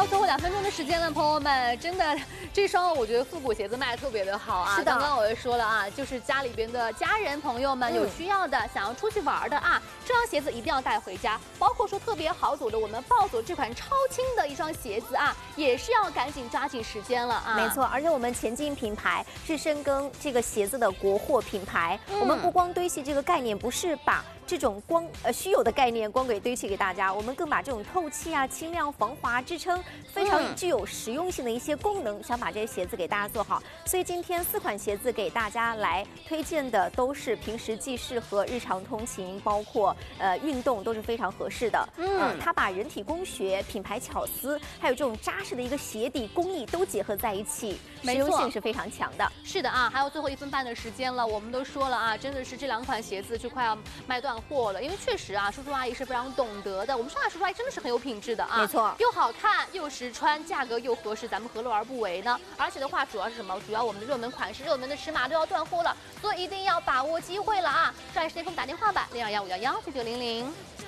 到最后2分钟的时间了，朋友们，真的这双我觉得复古鞋子卖的特别的好啊。 是的， 刚刚我也说了啊，就是家里边的家人朋友们有需要的，想要出去玩的啊，这双鞋子一定要带回家。包括说特别好走的我们暴走这款超轻的一双鞋子啊，也是要赶紧抓紧时间了啊。 没错，而且我们前进品牌是深耕这个鞋子的国货品牌，我们不光堆砌这个概念，不是把这种虚有的概念光给堆砌给大家，我们更把这种透气啊、轻量、防滑、支撑非常具有实用性的一些功能，想把这些鞋子给大家做好。所以今天4款鞋子给大家来推荐的，都是平时既适合日常通勤，包括运动都是非常合适的。它把人体工学、品牌巧思，还有这种扎实的一个鞋底工艺都结合在一起，实用性是非常强的。 是的啊，还有最后1分半的时间了，我们都说了啊，真的是这2款鞋子就快要卖断货了，因为确实啊，叔叔阿姨是非常懂得的。我们上海叔叔阿姨真的是很有品质的啊， 没错， 又好看又实穿，价格又合适，咱们何乐而不为呢？而且的话，主要是什么？主要我们的热门款式、热门的尺码都要断货了，所以一定要把握机会了啊！抓紧时间给我们打电话吧，0215119900。